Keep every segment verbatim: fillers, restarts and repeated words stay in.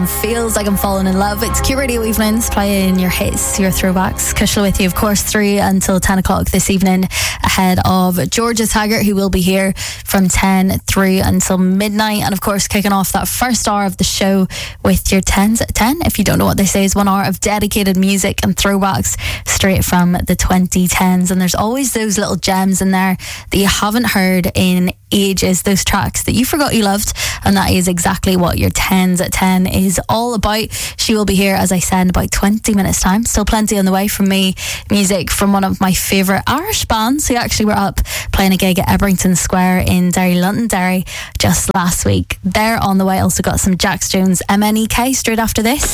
Feels Like I'm Falling in Love. It's Q Radio Evenings, playing your hits, your throwbacks. Kushla with you, of course, three until ten o'clock this evening, ahead of Georgia Taggart, who will be here from ten, three until midnight. And of course, kicking off that first hour of the show with your tens at ten. If you don't know what this is, one hour of dedicated music and throwbacks straight from the twenty tens. And there's always those little gems in there that you haven't heard in ages, those tracks that you forgot you loved, and that is exactly what your tens at ten is all about. She will be here, as I said, in about twenty minutes time. Still plenty on the way from me. Music from one of my favourite Irish bands who actually were up playing a gig at Ebrington Square in Derry, Londonderry just last week. They're on the way. Also got some Jax Jones, M N E K straight after this.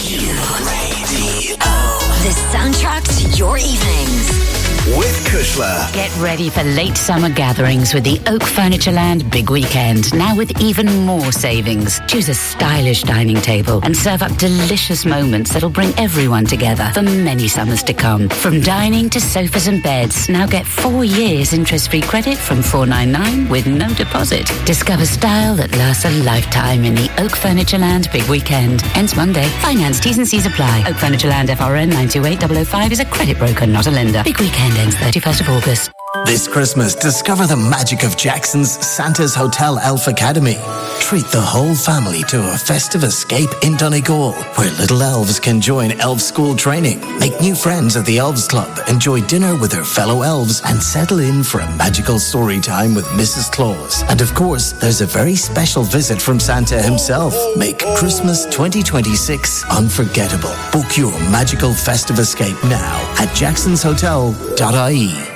The soundtrack to your evenings. With Kushla. Get ready for late summer gatherings with the Oak Furnitureland Big Weekend. Now with even more savings. Choose a stylish dining table and serve up delicious moments that'll bring everyone together for many summers to come. From dining to sofas and beds, now get four years interest-free credit from four ninety-nine with no deposit. Discover style that lasts a lifetime in the Oak Furnitureland Big Weekend. Ends Monday. Finance T's and C's apply. Oak Furnitureland F R N nine two eight zero zero five is a credit broker, not a lender. Big Weekend ends thirty-first of August. This Christmas, discover the magic of Jackson's Santa's Hotel Elf Academy. Treat the whole family to a festive escape in Donegal, where little elves can join elf school training, make new friends at the Elves Club, enjoy dinner with their fellow elves, and settle in for a magical story time with Missus Claus. And of course, there's a very special visit from Santa himself. Make Christmas twenty twenty-six unforgettable. Book your magical festive escape now at jacksons hotel dot I E.